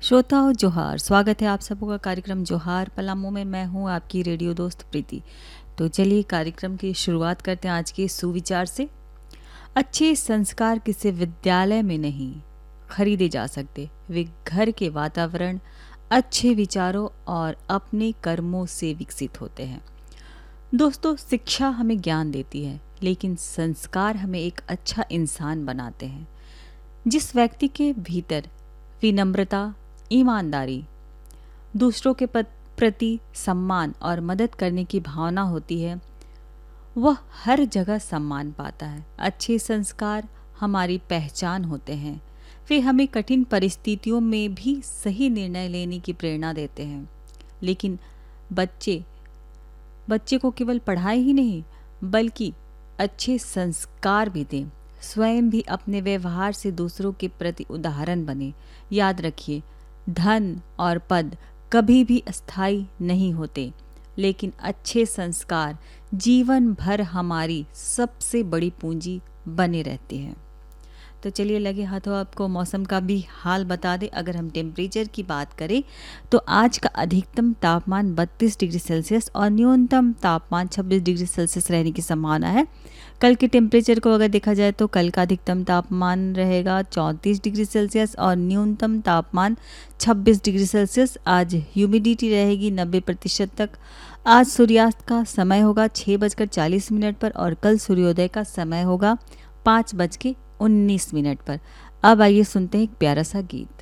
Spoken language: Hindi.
श्रोताओं जोहार, स्वागत है आप सबों का कार्यक्रम जोहार पलामू में। मैं हूं आपकी रेडियो दोस्त प्रीति। तो चलिए कार्यक्रम की शुरुआत करते हैं आज के सुविचार से। अच्छे संस्कार किसी विद्यालय में नहीं खरीदे जा सकते, वे घर के वातावरण, अच्छे विचारों और अपने कर्मों से विकसित होते हैं। दोस्तों, शिक्षा हमें ज्ञान देती है, लेकिन संस्कार हमें एक अच्छा इंसान बनाते हैं। जिस व्यक्ति के भीतर विनम्रता, ईमानदारी, दूसरों के प्रति सम्मान और मदद करने की भावना होती है, वह हर जगह सम्मान पाता है। अच्छे संस्कार हमारी पहचान होते हैं। वे हमें कठिन परिस्थितियों में भी सही निर्णय लेने की प्रेरणा देते हैं। लेकिन बच्चे बच्चे को केवल पढ़ाई ही नहीं, बल्कि अच्छे संस्कार भी दें। स्वयं भी अपने व्यवहार से दूसरों के प्रति उदाहरण बने। याद रखिए, धन और पद कभी भी अस्थायी नहीं होते, लेकिन अच्छे संस्कार जीवन भर हमारी सबसे बड़ी पूंजी बने रहते हैं। तो चलिए लगे हाथों आपको मौसम का भी हाल बता दें। अगर हम टेम्परेचर की बात करें तो आज का अधिकतम तापमान 32 डिग्री सेल्सियस और न्यूनतम तापमान 26 डिग्री सेल्सियस रहने की संभावना है। कल के टेम्परेचर को अगर देखा जाए तो कल का अधिकतम तापमान रहेगा 34 डिग्री सेल्सियस और न्यूनतम तापमान 26 डिग्री सेल्सियस। आज ह्यूमिडिटी रहेगी 90% तक। आज सूर्यास्त का समय होगा 6:40 पर और कल सूर्योदय का समय होगा 5:19 पर। अब आइए सुनते हैं एक प्यारा सा गीत।